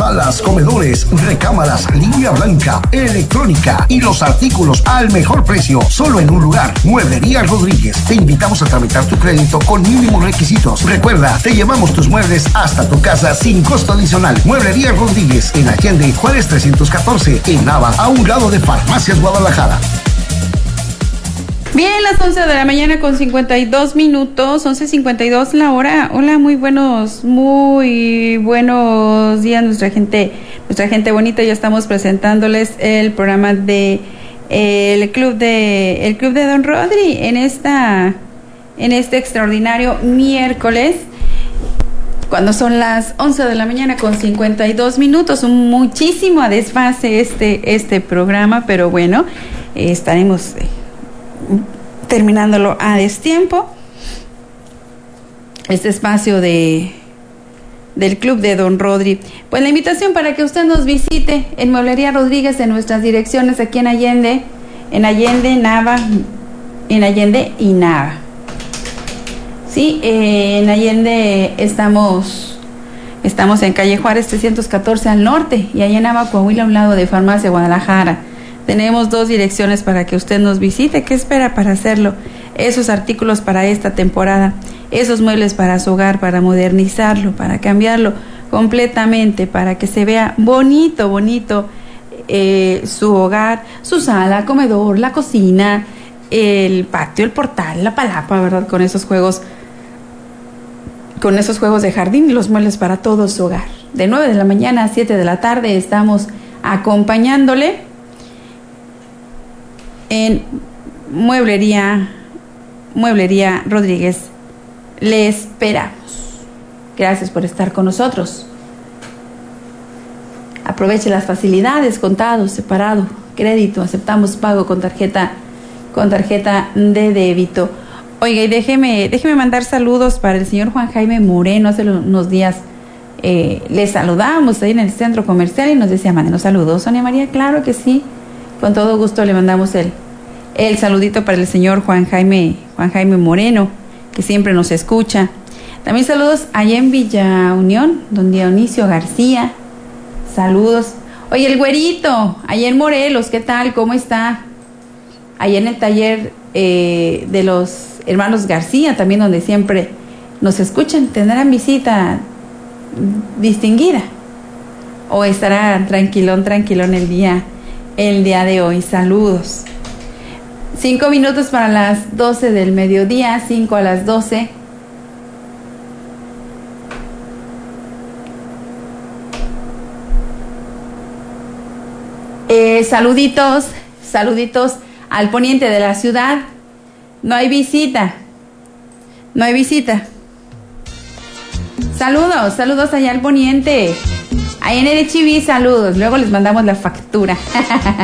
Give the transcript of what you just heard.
salas, comedores, recámaras, línea blanca, electrónica y los artículos al mejor precio, solo en un lugar. Mueblería Rodríguez. Te invitamos a tramitar tu crédito con mínimos requisitos. Recuerda, te llevamos tus muebles hasta tu casa sin costo adicional. Mueblería Rodríguez, en Allende, Juárez 314, en Nava, a un lado de Farmacias Guadalajara. Bien, las 11 de la mañana con 52 minutos, 11:52 la hora. Hola, muy buenos días, nuestra gente bonita. Ya estamos presentándoles el programa de el club de Don Rodri en este extraordinario miércoles, cuando son las 11 de la mañana con 52 minutos, muchísimo a desfase este programa, pero bueno, estaremos terminándolo a destiempo, este espacio del Club de Don Rodri. Pues la invitación para que usted nos visite en Mueblería Rodríguez, en nuestras direcciones aquí en Allende y Nava. Sí, en Allende estamos en calle Juárez 314 al norte, y allá en Nava, Coahuila, a un lado de Farmacia Guadalajara. Tenemos 2 direcciones para que usted nos visite. ¿Qué espera para hacerlo? Esos artículos para esta temporada, esos muebles para su hogar, para modernizarlo, para cambiarlo completamente, para que se vea bonito su hogar, su sala, comedor, la cocina, el patio, el portal, la palapa, ¿verdad? Con esos juegos de jardín y los muebles para todo su hogar. De 9 de la mañana a 7 de la tarde estamos acompañándole en Mueblería Rodríguez. Le esperamos. Gracias por estar con nosotros. Aproveche las facilidades: contado, separado, crédito. Aceptamos pago con tarjeta de débito. Oiga, y déjeme mandar saludos para el señor Juan Jaime Moreno. Hace unos días le saludamos ahí en el centro comercial y nos decía: mándenos saludos, Sonia María. Claro que sí, con todo gusto le mandamos el saludito para el señor Juan Jaime Moreno, que siempre nos escucha. También saludos allá en Villa Unión, don Dionisio García. Saludos. Oye, el güerito, allá en Morelos, ¿qué tal? ¿Cómo está? Allá en el taller de los hermanos García, también, donde siempre nos escuchan. ¿Tendrán visita distinguida? ¿O estará tranquilón el día de hoy? Saludos. 5 minutos para las 12 del mediodía, 5 a las 12. Saluditos al poniente de la ciudad. No hay visita. Saludos allá al poniente. Ahí en el Chiví, saludos. Luego les mandamos la factura.